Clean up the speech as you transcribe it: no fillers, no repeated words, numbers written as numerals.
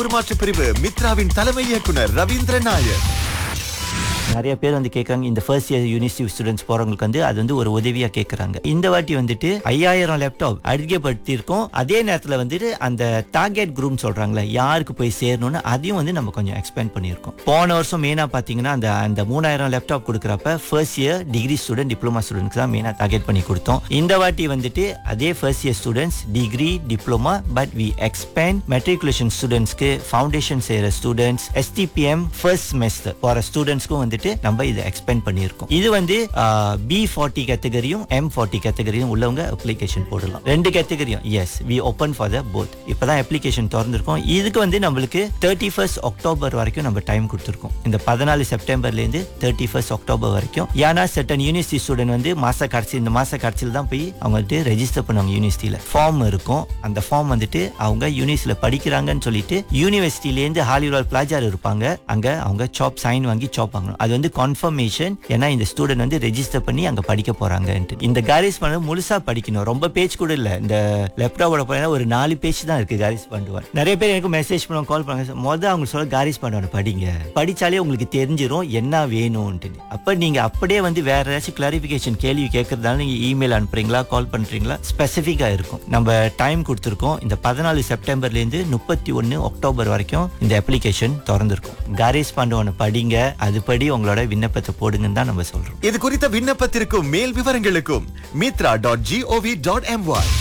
உருமாற்று பிரிவு மித்ராவின் தலைமை இயக்குனர் ரவீந்திரன் நாயர். நிறைய பேர் வந்து கேட்கறாங்க, இந்த ஃபர்ஸ்ட் இயர் யூனிவர்சிட்டி ஸ்டூடெண்ட்ஸ் போறவங்களுக்கு வந்து அது வந்து ஒரு உதவியா கேட்கறாங்க. இந்த வாட்டி வந்துட்டு 5000 லேப்டாப் அறிக்கைப்படுத்தி இருக்கோம். அதே நேரத்துல வந்துட்டு அந்த டார்கெட் குரூப் சொல்றாங்களே, யாருக்கு போய் சேரணும்னு அதையும் வந்து நம்ம கொஞ்சம் எக்ஸ்பேண்ட் பண்ணியிருக்கோம். போன வருஷம் மெயினா பாத்தீங்கன்னா அந்த 3000 லேப்டாப் கொடுக்குறப்ப first year degree student, diploma students தான் மெயினா டார்கெட் பண்ணி கொடுத்தோம். இந்த வாட்டி வந்துட்டு அதே first year students, degree, diploma, but we expand matriculation ஸ்டூடெண்ட்ஸ்க்கு, ஃபவுண்டேஷன் செய்யற ஸ்டூடெண்ட்ஸ், STPM ஃபர்ஸ்ட் செமஸ்டர் போற ஸ்டூடெண்ட்ஸ்க்கும் வந்துட்டு நம்ம இதை எக்ஸ்பேண்ட் பண்ணியிருக்கோம். இது வந்து B40 கேட்டகரியும் M40 கேட்டகரியும் உள்ளவங்க அப்ளிகேஷன் போடலாம். 2 கேட்டகரியும் S we open for the both. இப்பதான் அப்ளிகேஷன் திறந்திருக்கோம். இதுக்கு வந்து நம்மளுக்கு 31 அக்டோபர் வரைக்கும் நம்ம டைம் கொடுத்துருக்கோம். இந்த 14 செப்டம்பர்ல இருந்து 31 அக்டோபர் வரைக்கும். ஏன்னா சர்டன் யூனிவர்சிட்டி ஸ்டூடெண்ட் வந்து இந்த மாச கடைசியில் தான் போய் அவங்க வந்துட்டு ரெஜிஸ்டர் பண்ணுவாங்க. யூனிவர்சிட்டியில ஃபார்ம் இருக்கும். அந்த ஃபார்ம் வந்துட்டு அவங்க யூனிவர்சிட்டியில படிக்கிறாங்கன்னு சொல்லிட்டு யூனிவர்சிட்டில இருந்து ஹாலிவுட் பிளாஜார் இருப்பாங்க, அங்க அவங்க சாப் சைன் வாங்கி சாப் வாங்கணும். அது வந்து கன்ஃபர்மேஷன். ஏன்னா இந்த ஸ்டூடெண்ட் வந்து ரெஜிஸ்டர் பண்ணி அங்க படிக்க போறாங்க. இந்த காரிஸ் பண்ண முழுசா படிக்கணும். ரொம்ப பேஜ் கூட இல்ல. இந்த லேப்டாப்போட போனா ஒரு 4 பேஜ் தான் இருக்கு காரிஸ் பண்ணுவாங்க. நிறைய பேர் எனக்கு மெசேஜ் பண்ணுவாங்க, கால் பண்ணுவாங்க. முதல்ல அவங்க சொல்ல காரிஸ் பண்ணுவாங்க, படிங்க. படிச்சாலே உங்களுக்கு தெரிஞ்சிரும் என்ன வேணும்னு. அப்ப நீங்க அப்படியே வந்து வேற ஏதாச்சும் கிளாரிபிகேஷன் கேள்வி கேட்கறதால நீங்க இமெயில் அனுப்புறீங்களா, கால் பண்றீங்களா, ஸ்பெசிஃபிக்கா இருக்கும். நம்ம டைம் கொடுத்துருக்கோம். இந்த 14 செப்டம்பர்ல இருந்து 31 அக்டோபர் வரைக்கும் இந்த அப்ளிகேஷன் திறந்திருக்கும். காரிஸ் பண்ணுவாங்க, படிங்க. அதுபடி உங்களோட விண்ணப்பத்தை போடுங்கன்னு தான் நம்ம சொல்றோம். இது குறித்த விண்ணப்பத்திற்கும் மேல் விவரங்களுக்கும் mitra.gov.my